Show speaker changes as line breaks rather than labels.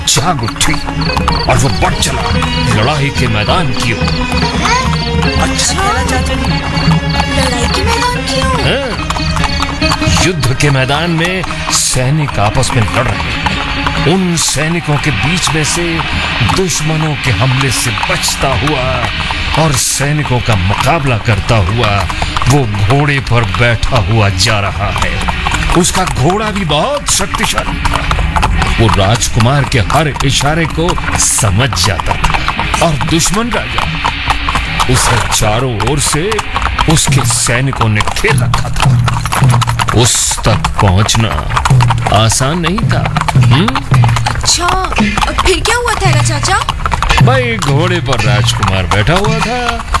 जाग उठी और वो बढ़ चला लड़ाई के मैदान की ओर।
अच्छा खेला चाचा जी।
लड़ाई के मैदान की ओर?
हाँ। युद्ध के मैदान में सैनिक आपस में लड़ रहे हैं। उन सैनिकों के बीच में से दुश्मनों के हमले से बचता हुआ और सैनिकों का मुकाबला करता हुआ वो घोड़े पर बैठा हुआ जा रहा है। उसका घोड़ा भी बहुत शक्तिशाली था। वो राजकुमार के हर इशारे को समझ जाता था और दुश्मन राजा उसे चारों ओर से उसके सैनिकों ने घेर रखा था। उस तक पहुंचना आसान नहीं था।
अच्छा, फिर क्या हुआ था चाचा?
भाई घोड़े पर राजकुमार बैठा हुआ था